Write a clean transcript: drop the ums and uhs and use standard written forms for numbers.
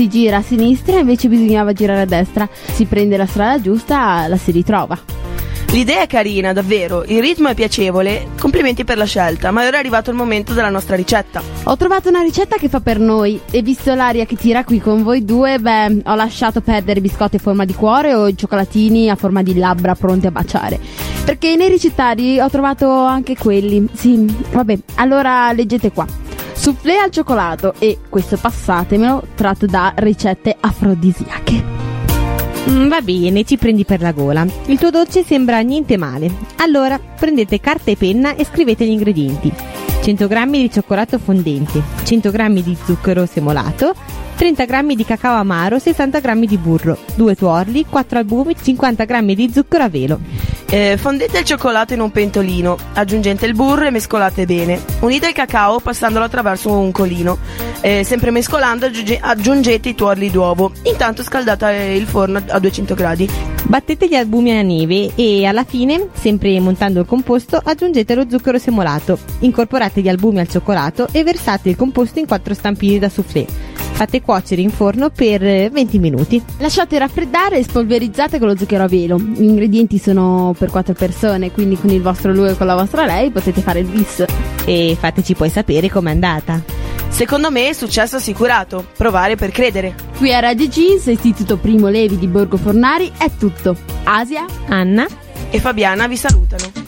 Si gira a sinistra, invece bisognava girare a destra. Si prende la strada giusta, la si ritrova. L'idea è carina, davvero, il ritmo è piacevole, complimenti per la scelta, ma ora è arrivato il momento della nostra ricetta. Ho trovato una ricetta che fa per noi e visto l'aria che tira qui con voi due, ho lasciato perdere biscotti a forma di cuore o i cioccolatini a forma di labbra pronti a baciare. Perché nei ricettari ho trovato anche quelli. Sì, vabbè, allora leggete qua. Soufflé al cioccolato e, questo passatemelo, tratto da ricette afrodisiache. Va bene, ci prendi per la gola. Il tuo dolce sembra niente male. Allora, prendete carta e penna e scrivete gli ingredienti. 100 g di cioccolato fondente, 100 g di zucchero semolato, 30 g di cacao amaro, 60 g di burro, 2 tuorli, 4 albumi, 50 g di zucchero a velo. Fondete il cioccolato in un pentolino, aggiungete il burro e mescolate bene. Unite il cacao passandolo attraverso un colino. Sempre mescolando aggiungete i tuorli d'uovo. Intanto scaldate il forno a 200 gradi. Battete gli albumi a neve e alla fine, sempre montando il composto, aggiungete lo zucchero semolato. Incorporate gli albumi al cioccolato e versate il composto in 4 stampini da soufflé. Fate cuocere in forno per 20 minuti. Lasciate raffreddare e spolverizzate con lo zucchero a velo. Gli ingredienti sono per 4 persone, quindi con il vostro lui e con la vostra lei potete fare il bis. E fateci poi sapere com'è andata. Secondo me è successo assicurato. Provare per credere. Qui a Radio Jeans, Istituto Primo Levi di Borgo Fornari, è tutto. Asia, Anna e Fabiana vi salutano.